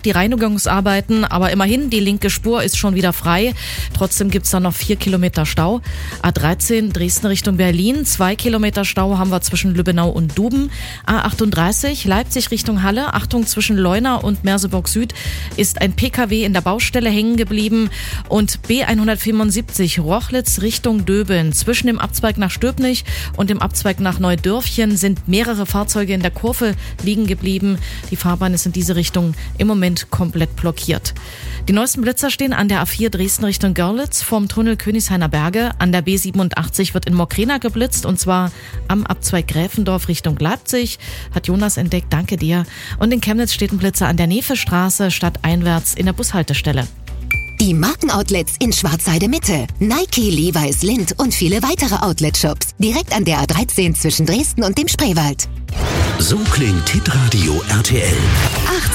die Reinigungsarbeiten, aber immerhin, die linke Spur ist schon wieder frei. Trotzdem gibt's da noch 4 Kilometer Stau. A13 Dresden Richtung Berlin, 2 Kilometer Stau haben wir zwischen Lübbenau und Duben. A38 Leipzig Richtung Halle, Achtung, zwischen Leuna und Merseburg Süd ist ein PKW in der Baustelle hängen geblieben. Und B175 Rochlitz Richtung Döbeln, zwischen dem Abzweig nach Stöbnich und dem Abzweig nach Neudörfchen sind mehrere Fahrzeuge in der Kurve liegen geblieben. Die Fahrbahn ist in diese Richtung im Moment komplett blockiert. Die neuesten Blitzer stehen an der A4 Dresden Richtung Görlitz vom Tunnel Königshainer Berge. An der B87 wird in Mokrena geblitzt und zwar am Abzweig Gräfendorf Richtung Leipzig. Hat Jonas entdeckt, danke dir. Und in Chemnitz steht ein Blitzer an der Nefestraße stadteinwärts in der Bushaltestelle. Die Markenoutlets in Schwarzheide Mitte. Nike, Levi's, Lindt und viele weitere Outlet-Shops. Direkt an der A13 zwischen Dresden und dem Spreewald. So klingt Hitradio RTL. 18